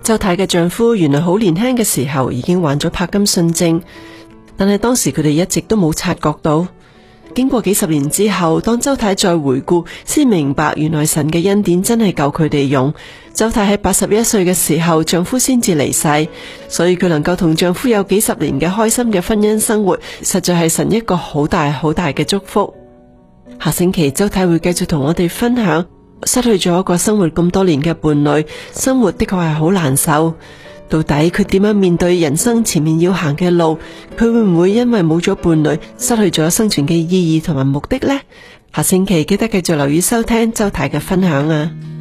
周太嘅丈夫原來好年輕嘅時候已經患咗柏金遜症，但係當時佢哋一直都冇察覺到。經過幾十年之後，當周太再回顧，先明白原來神嘅恩典真係夠佢哋用。周太喺81歲嘅時候，丈夫先至離世，所以佢能夠同丈夫有幾十年嘅開心嘅婚姻生活，實在係神一個好大好大嘅祝福。下星期周太會繼續同我哋分享，失去咗一個生活咁多年嘅伴侶，生活的確係好難受。到底佢點樣面對人生前面要行嘅路？佢會唔會因為冇咗伴侶，失去咗生存嘅意義同埋目的呢？下星期記得繼續留意收聽周太嘅分享啊！